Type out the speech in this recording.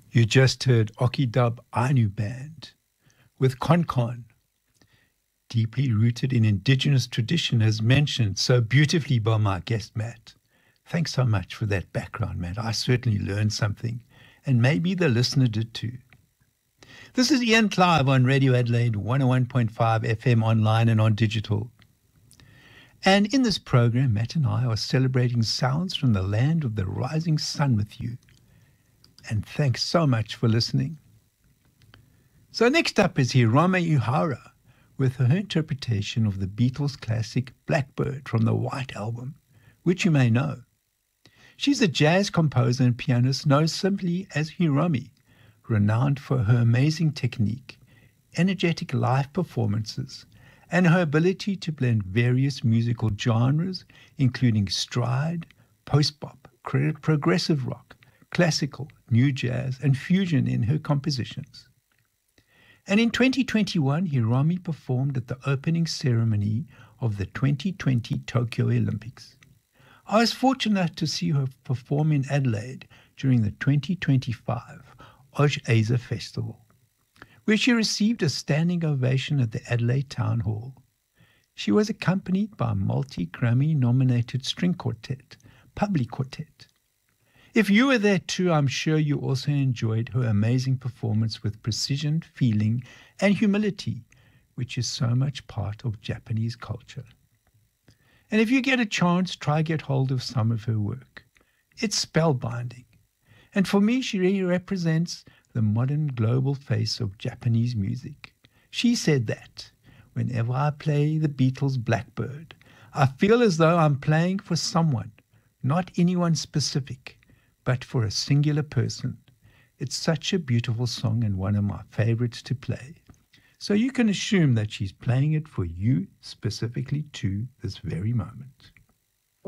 You just heard Okidub Ainu Band with Kon Kon, deeply rooted in indigenous tradition, as mentioned so beautifully by my guest, Matt. Thanks so much for that background, Matt. I certainly learned something, and maybe the listener did too. This is Ian Clive on Radio Adelaide 101.5 FM online and on digital. And in this program, Matt and I are celebrating sounds from the land of the rising sun with you. And thanks so much for listening. So next up is Hiromi Ihara with her interpretation of the Beatles classic Blackbird from the White Album, which you may know. She's a jazz composer and pianist known simply as Hiromi, renowned for her amazing technique, energetic live performances, and her ability to blend various musical genres, including stride, post-bop, progressive rock, classical, new jazz, and fusion in her compositions. And in 2021, Hiromi performed at the opening ceremony of the 2020 Tokyo Olympics. I was fortunate to see her perform in Adelaide during the 2025 Oj Aza Festival, where she received a standing ovation at the Adelaide Town Hall. She was accompanied by a multi-Grammy-nominated string quartet, Public Quartet. If you were there too, I'm sure you also enjoyed her amazing performance with precision, feeling, and humility, which is so much part of Japanese culture. And if you get a chance, try get hold of some of her work. It's spellbinding. And for me, she really represents the modern global face of Japanese music. She said that, whenever I play the Beatles' Blackbird, I feel as though I'm playing for someone, not anyone specific, but for a singular person. It's such a beautiful song and one of my favorites to play. So you can assume that she's playing it for you specifically to this very moment.